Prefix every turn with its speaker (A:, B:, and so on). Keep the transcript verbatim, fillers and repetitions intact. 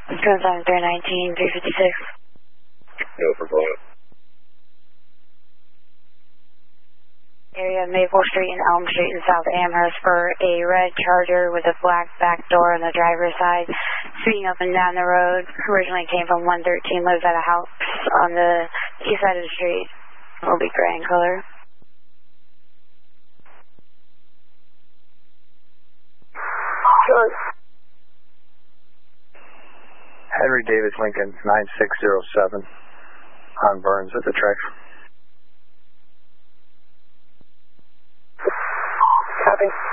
A: seven three nineteen, three fifty-six.
B: Go for blowout.
A: Area Maple Street and Elm Street in South Amherst for a red Charger with a black back door on the driver's side, speeding up and down the road. Originally came from one thirteen, lives at a house on the east side of the street. Will be gray in color.
B: Sure.
C: Henry David Lincoln, nine six zero seven, on Burns at the track.
B: Copy.